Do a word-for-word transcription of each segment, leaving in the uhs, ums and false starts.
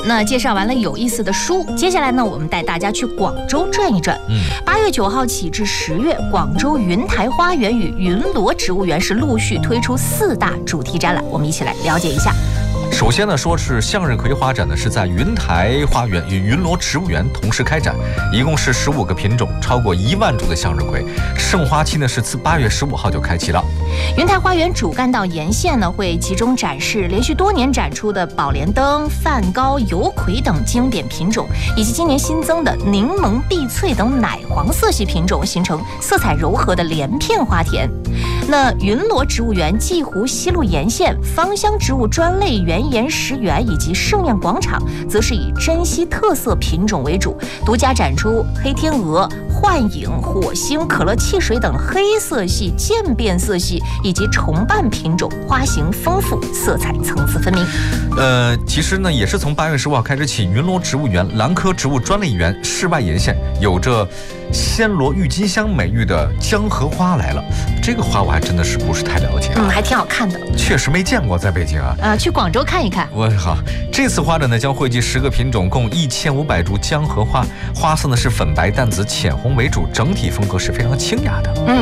那介绍完了有意思的书，接下来呢，我们带大家去广州转一转。嗯，八月九号起至十月，广州云台花园与云罗植物园是陆续推出四大主题展览，我们一起来了解一下。 首先呢，说是向日葵花展呢，是在云台花园与云罗植物园同时开展，一共是十五个品种，超过一万株的向日葵。盛花期呢是自八月十五号就开启了。 云台花园主干道沿线呢会集中展示连续多年展出的宝莲灯、梵高、油葵等经典品种，以及今年新增的柠檬、碧翠等奶黄色系品种，形成色彩柔和的连片花田。那云罗植物园蓟湖西路沿线芳香植物专类原岩石园以及盛宴广场，则是以珍稀特色品种为主，独家展出黑天鹅、幻影、火星、可乐汽水等黑色系、渐变色系以及重瓣品种，花型丰富，色彩层次分明。 呃，其实呢，也是从八月十五号开始起，云罗植物园兰科植物专类园室外沿线有着暹罗郁金香美誉的江河花来了。这个花我还真的是不是太了解啊， 嗯，还挺好看的， 确实没见过，在北京啊。 呃，去广州看一看。 我好，这次花展呢将汇集十个品种，共一千五百株江河花，花色呢是粉白、淡紫、浅红为主，整体风格是非常清雅的。 嗯。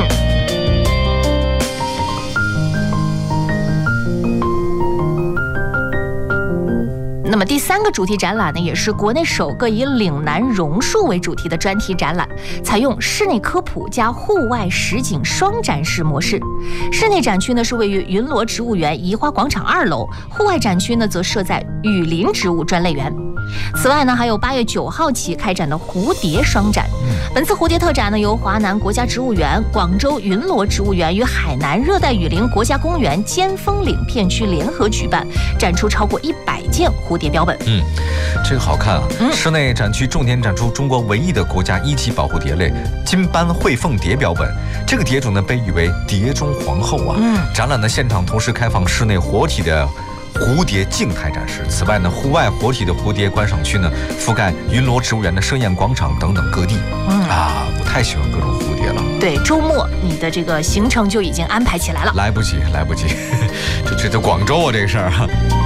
那么第三个主题展览呢，也是国内首个以岭南榕树为主题的专题展览，采用室内科普加户外实景双展示模式。室内展区呢是位于云罗植物园宜花广场二楼，户外展区呢则设在雨林植物专类园。此外呢，还有八月九号起开展的蝴蝶双展。本次蝴蝶特展呢，由华南国家植物园、广州云罗植物园与海南热带雨林国家公园尖峰岭片区联合举办，展出超过一百件蝴蝶标本。 嗯，这个好看啊！嗯、室内展区重点展出中国唯一的国家一级保护蝶类金斑喙凤蝶标本。这个蝶种呢，被誉为蝶中皇后啊。嗯，展览的现场同时开放室内活体的蝴蝶静态展示。此外呢，户外活体的蝴蝶观赏区呢，覆盖云罗植物园的盛宴广场等等各地。嗯啊，我太喜欢各种蝴蝶了。 对，周末你的这个行程就已经安排起来了。 来不及，来不及，这这这广州啊，这个事儿啊。